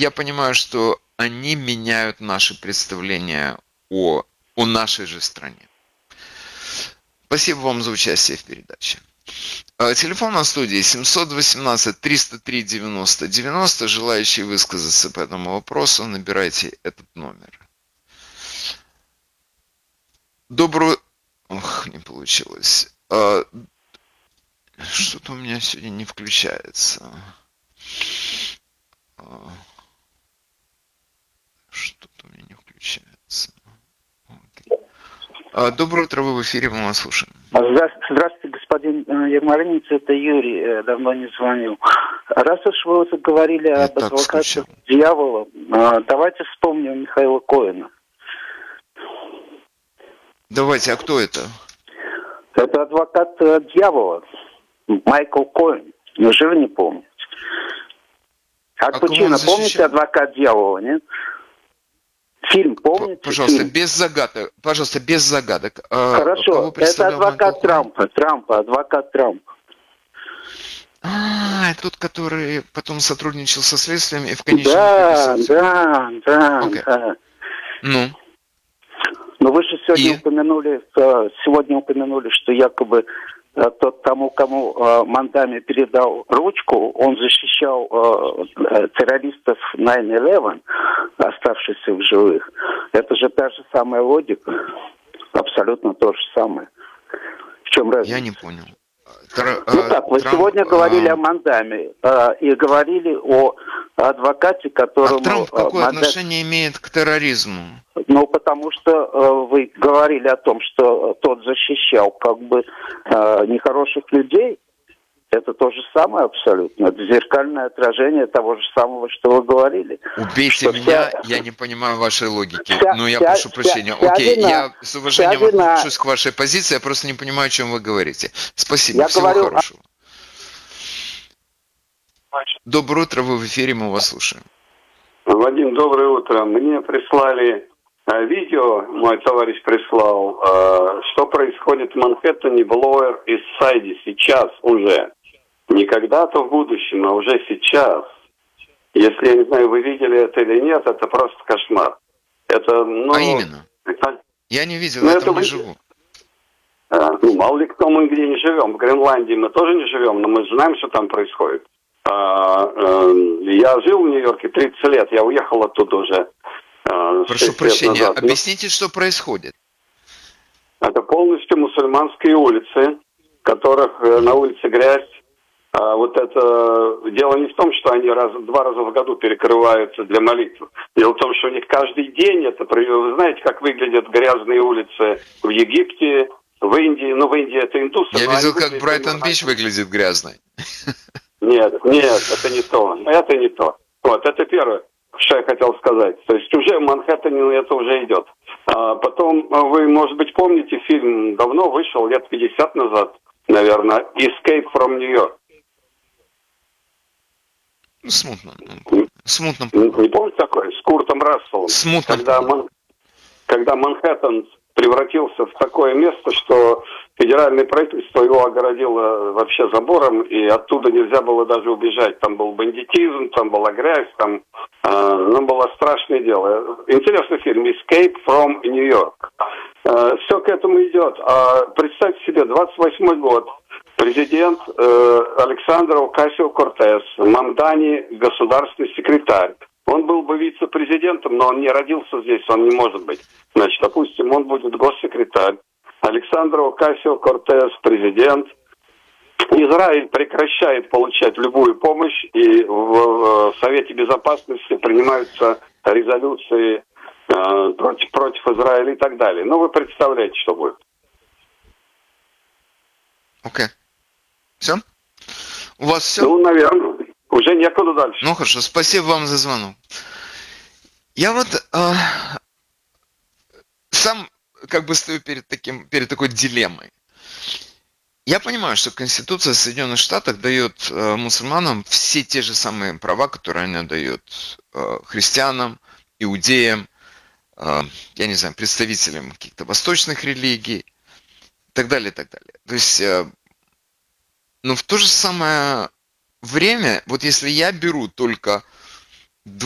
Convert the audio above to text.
я понимаю, что они меняют наши представления о нашей же стране. Спасибо вам за участие в передаче. Телефон на студии 718-303-90-90. Желающие высказаться по этому вопросу, набирайте этот номер. Добрую... Ох, не получилось. Что-то у меня сегодня не включается. Что-то у меня не включается. Доброе утро, вы в эфире, мы вас слушаем. Здравствуйте, господин Ермолинец, это Юрий, давно не звонил. Раз уж вы заговорили об адвокате дьявола, давайте вспомним Михаила Коэна. Давайте, а кто это? Это адвокат дьявола, Майкл Коэн. Неужели не помните? Аль Пачино, помните адвокат дьявола, нет? Фильм помните? Пожалуйста, фильм? без загадок. Пожалуйста, без загадок. Хорошо, это адвокат Трампа, адвокат Трампа. Это тот, который потом сотрудничал со следствием и в конечном итоге... Да. Ну? Но вы же сегодня упомянули, что якобы тот, кому Мандами передал ручку, он защищал террористов 9/11, оставшихся в живых. Это же та же самая логика. Абсолютно то же самое. В чем разница? Я не понял. Вы сегодня говорили о Мандами и говорили о адвокате, которому... А Трамп какое отношение имеет к терроризму? Ну, потому что вы говорили о том, что тот защищал нехороших людей. Это то же самое абсолютно. Это зеркальное отражение того же самого, что вы говорили. Убейте меня, я не понимаю вашей логики. Я прошу прощения. Окей, я с уважением отношусь к вашей позиции, я просто не понимаю, о чем вы говорите. Спасибо, всего хорошего. Доброе утро, вы в эфире, мы вас слушаем. Вадим, доброе утро. Мне прислали видео, мой товарищ прислал, что происходит в Манхэттене, в Лоуэр-Ист-Сайде сейчас уже. Не когда-то в будущем, а уже сейчас. Если, я не знаю, вы видели это или нет, это просто кошмар. Это, а именно? Я не видел, я там не живу. Мало ли кто мы где не живем. В Гренландии мы тоже не живем, но мы знаем, что там происходит. Я жил в Нью-Йорке 30 лет, я уехал оттуда уже. Прошу прощения, объясните, что происходит. Это полностью мусульманские улицы, в которых на улице грязь. Вот это дело не в том, что они 2 раза в году перекрываются для молитвы. Дело в том, что у них каждый день это... Вы знаете, как выглядят грязные улицы в Египте, в Индии. В Индии это индусы. Я видел, как Брайтон-Бич выглядит грязной. Нет, это не то. Это не то. Вот, это первое, что я хотел сказать. То есть уже в Манхэттене это уже идет. Потом, вы, может быть, помните, фильм давно вышел, лет 50 назад, наверное, «Escape from New York». Смутно. Не помните такой? С Куртом Расселом. Смутно. Когда Манхэттен превратился в такое место, что федеральное правительство его огородило вообще забором, и оттуда нельзя было даже убежать. Там был бандитизм, там была грязь, там было страшное дело. Интересный фильм «Escape from New York». Все к этому идет. Представьте себе, 28-й год. Президент Александр Окасио-Кортес, Мамдани государственный секретарь. Он был бы вице-президентом, но он не родился здесь, он не может быть. Значит, допустим, он будет госсекретарь. Александр Окасио-Кортес, президент. Израиль прекращает получать любую помощь, и в Совете Безопасности принимаются резолюции против Израиля и так далее. Вы представляете, что будет. Окей. Все? У вас все? Наверное. Уже некуда дальше. Хорошо, спасибо вам за звонок. Я сам стою перед такой дилеммой. Я понимаю, что Конституция Соединенных Штатов дает мусульманам все те же самые права, которые она дает христианам, иудеям, я не знаю, представителям каких-то восточных религий и так далее, и так далее. То есть, но в то же самое время, если я беру только